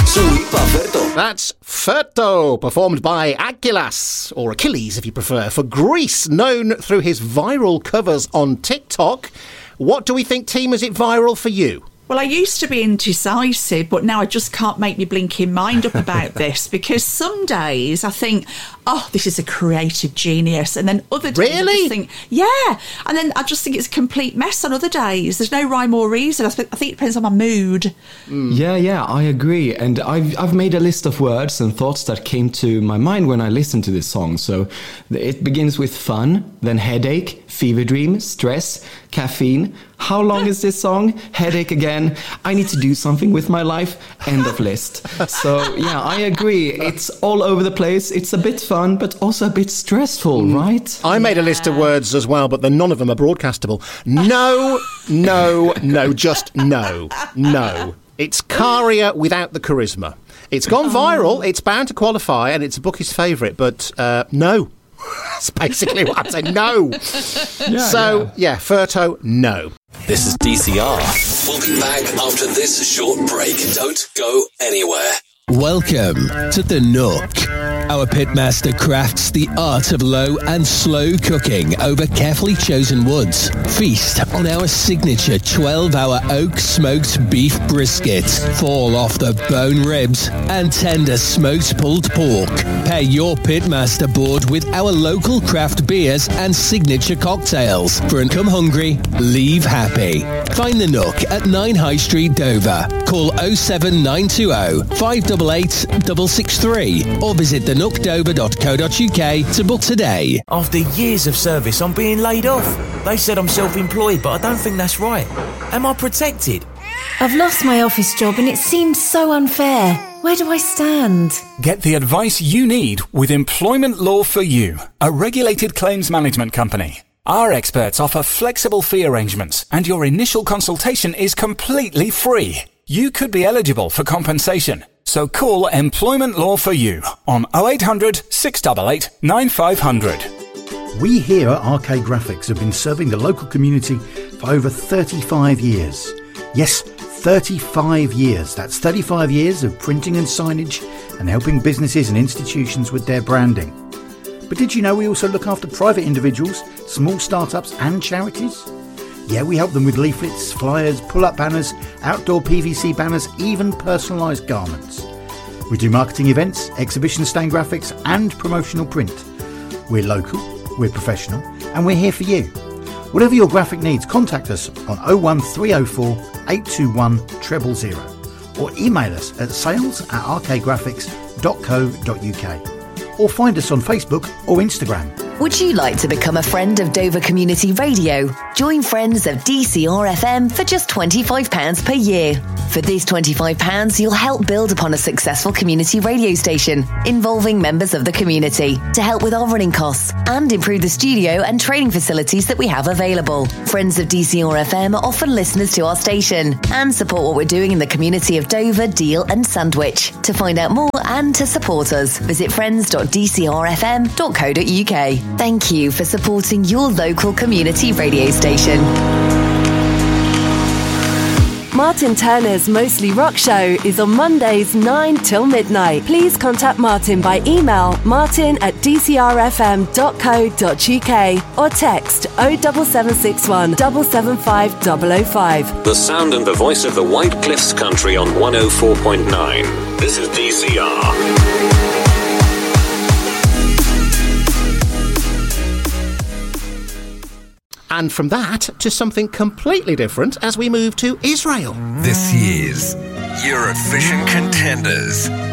Super Ferto. That's Ferto, performed by Agilas, or Achilles if you prefer, for Greece, known through his viral covers on TikTok. What do we think, team, is it viral for you? Well, I used to be indecisive, but now I just can't make me blinking mind up about this, because some days I think, oh, this is a creative genius, and then other days I just think, yeah, and then I just think it's a complete mess on other days. There's no rhyme or reason. I think it depends on my mood. Yeah, I agree. And I've made a list of words and thoughts that came to my mind when I listened to this song. So it begins with fun, then headache, fever dream, stress, caffeine. How long is this song? Headache again. I need to do something with my life. End of list. So, yeah, I agree. It's all over the place. It's a bit fun, but also a bit stressful, right? I made a list of words as well, but none of them are broadcastable. No, just no. It's Karia without the charisma. It's gone viral. It's bound to qualify, and it's a bookie's favourite, but no. That's basically what I'm saying. No. Yeah, Ferto, no. This is DCR. We'll be back after this short break. Don't go anywhere. Welcome to The Nook. Our pitmaster crafts the art of low and slow cooking over carefully chosen woods. Feast on our signature 12-hour oak smoked beef brisket. Fall off the bone ribs and tender smoked pulled pork. Pair your pitmaster board with our local craft beers and signature cocktails. For an come hungry, leave happy. Find The Nook at 9 High Street, Dover. Call 07920 588 663 or visit thenookdover.co.uk to book today. After years of service, I'm being laid off. They said I'm self-employed, but I don't think that's right. Am I protected? I've lost my office job and it seems so unfair. Where do I stand? Get the advice you need with Employment Law for You, a regulated claims management company. Our experts offer flexible fee arrangements, and your initial consultation is completely free. You could be eligible for compensation. So call Employment Law for You on 0800 688 9500. We here at RK Graphics have been serving the local community for over 35 years. Yes, 35 years. That's 35 years of printing and signage and helping businesses and institutions with their branding. But did you know we also look after private individuals, small startups and charities? Yeah, we help them with leaflets, flyers, pull-up banners, outdoor PVC banners, even personalised garments. We do marketing events, exhibition stand graphics and promotional print. We're local, we're professional and we're here for you. Whatever your graphic needs, contact us on 01304 821 000 or email us at sales@rkgraphics.co.uk or find us on Facebook or Instagram. Would you like to become a friend of Dover Community Radio? Join Friends of DCR FM for just £25 per year. For these £25, you'll help build upon a successful community radio station involving members of the community to help with our running costs and improve the studio and training facilities that we have available. Friends of DCR FM are often listeners to our station and support what we're doing in the community of Dover, Deal and Sandwich. To find out more and to support us, visit friends.dcrfm.co.uk. Thank you for supporting your local community radio station. Martin Turner's Mostly Rock Show is on Mondays 9 till midnight. Please contact Martin by email martin@dcrfm.co.uk or text 07761 775 005. The sound and the voice of the White Cliffs country on 104.9. This is DCR. And from that to something completely different as we move to Israel. This year's Eurovision contenders.